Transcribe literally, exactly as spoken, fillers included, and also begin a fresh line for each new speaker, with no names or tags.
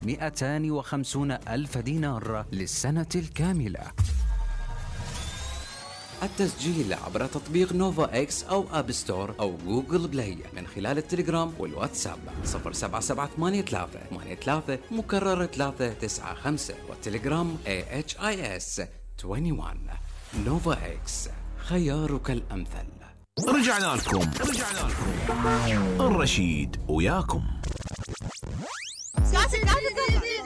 مئتين وخمسين ألف دينار للسنة الكاملة. التسجيل عبر تطبيق نوفا إكس أو آب ستور أو جوجل بلاي من خلال التليجرام والواتساب صفر سبعة سبعة ثمانية ثلاثة ثمانية ثلاثة مكرر ثلاثة تسعة خمسة والتليجرام إيه إتش آي إس واحد وعشرين. نوفا إكس، خيارك الأمثل.
رجعنا لكم رجعنا لكم الرشيد وياكم.